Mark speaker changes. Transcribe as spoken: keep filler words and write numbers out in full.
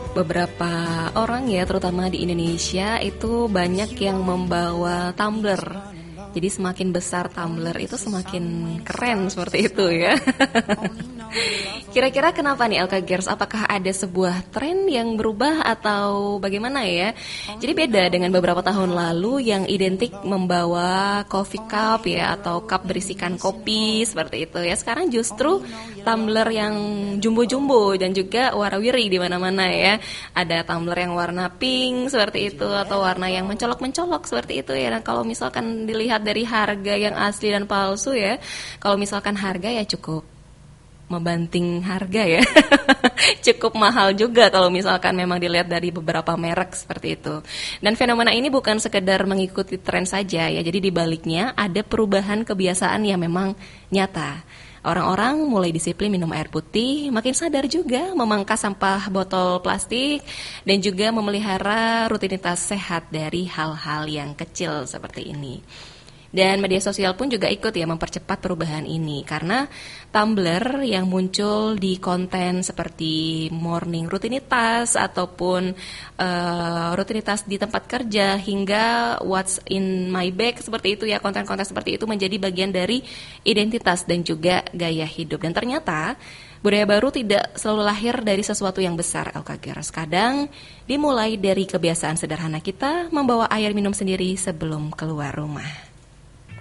Speaker 1: beberapa orang ya, terutama di Indonesia itu banyak yang membawa tumbler. Jadi semakin besar tumbler itu semakin keren seperti itu ya. Kira-kira kenapa nih L K Girls? Apakah ada sebuah tren yang berubah atau bagaimana ya? Jadi beda dengan beberapa tahun lalu yang identik membawa coffee cup ya, atau cup berisikan kopi seperti itu ya. Sekarang justru tumbler yang jumbo-jumbo dan juga warawiri di mana-mana ya. Ada tumbler yang warna pink seperti itu, atau warna yang mencolok-mencolok seperti itu ya. Nah, kalau misalkan dilihat dari harga yang asli dan palsu ya, kalau misalkan harga ya cukup membanting harga ya. Cukup mahal juga kalau misalkan memang dilihat dari beberapa merek seperti itu. Dan fenomena ini bukan sekedar mengikuti tren saja ya. Jadi di baliknya ada perubahan kebiasaan yang memang nyata. Orang-orang mulai disiplin minum air putih, makin sadar juga memangkas sampah botol plastik, dan juga memelihara rutinitas sehat dari hal-hal yang kecil seperti ini. Dan media sosial pun juga ikut ya mempercepat perubahan ini, karena tumbler yang muncul di konten seperti morning rutinitas ataupun uh, rutinitas di tempat kerja hingga what's in my bag seperti itu ya, konten-konten seperti itu menjadi bagian dari identitas dan juga gaya hidup. Dan ternyata budaya baru tidak selalu lahir dari sesuatu yang besar, L K Girls. Kadang dimulai dari kebiasaan sederhana kita membawa air minum sendiri sebelum keluar rumah.